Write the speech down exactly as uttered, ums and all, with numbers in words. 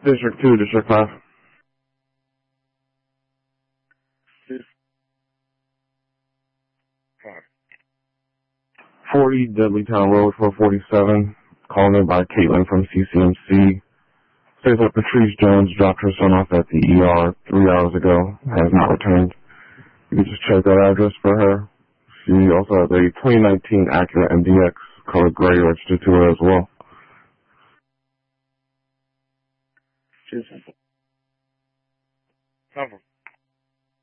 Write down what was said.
District two, District five. forty Dudleytown Road, four forty-seven. Calling in by Caitlin from C C M C. Says that Patrice Jones dropped her son off at the E R three hours ago. Has not returned. You can just check that address for her. She also has a twenty nineteen Acura M D X color gray registered to her as well. Cheers. Cover.